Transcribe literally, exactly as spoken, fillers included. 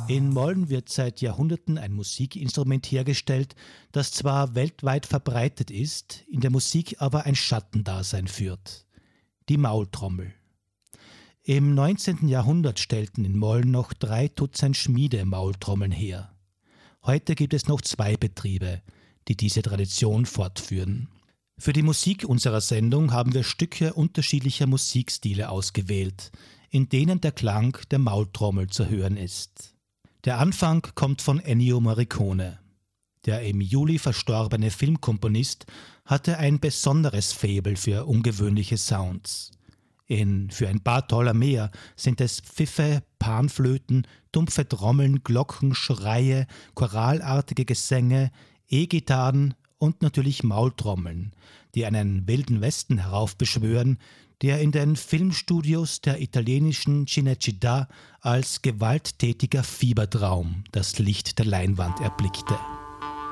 In Molln wird seit Jahrhunderten ein Musikinstrument hergestellt, das zwar weltweit verbreitet ist, in der Musik aber ein Schattendasein führt: die Maultrommel. Im neunzehnten Jahrhundert stellten in Molln noch drei Dutzend Schmiede Maultrommeln her. Heute gibt es noch zwei Betriebe, die diese Tradition fortführen. Für die Musik unserer Sendung haben wir Stücke unterschiedlicher Musikstile ausgewählt, in denen der Klang der Maultrommel zu hören ist. Der Anfang kommt von Ennio Morricone. Der im Juli verstorbene Filmkomponist hatte ein besonderes Faible für ungewöhnliche Sounds. In Für ein paar Dollar mehr sind es Pfiffe, Panflöten, dumpfe Trommeln, Glocken, Schreie, choralartige Gesänge, E-Gitarren und natürlich Maultrommeln, die einen wilden Westen heraufbeschwören, der in den Filmstudios der italienischen Cinecittà als gewalttätiger Fiebertraum das Licht der Leinwand erblickte.